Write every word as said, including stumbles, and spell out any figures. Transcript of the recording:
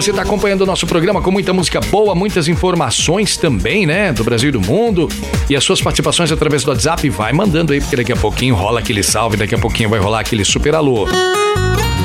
você tá acompanhando o nosso programa com muita música boa, muitas informações também, né? Do Brasil e do mundo. E as suas participações através do WhatsApp, vai mandando aí, porque daqui a pouquinho rola aquele salve, daqui a pouquinho vai rolar aquele super alô.